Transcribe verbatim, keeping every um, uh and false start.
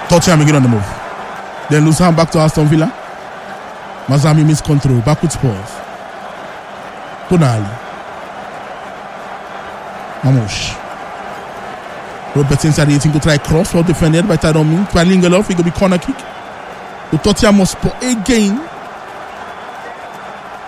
Tottenham again on the move. Then lose hand back to Aston Villa. Mazami miss control. Back with Spurs. Tonali. Mamush. Robert inside the eighteen to try cross. Well defended by Tyrone Mings. By Lindelof. It could be corner kick. The Tottenham must spot again.